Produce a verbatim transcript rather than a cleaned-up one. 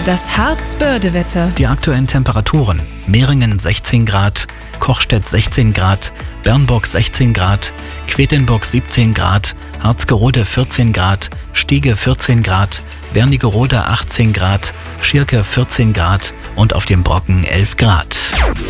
Das Harz-Börde-Wetter. Die aktuellen Temperaturen: Mehringen sechzehn Grad, Kochstedt sechzehn Grad, Bernburg sechzehn Grad, Quedlinburg siebzehn Grad, Harzgerode vierzehn Grad, Stiege vierzehn Grad, Wernigerode achtzehn Grad, Schirke vierzehn Grad und auf dem Brocken elf Grad.